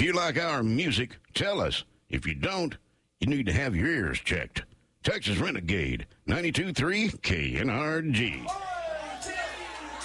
If you like our music, tell us. If you don't, you need to have your ears checked. Texas Renegade, 92.3 KNRG.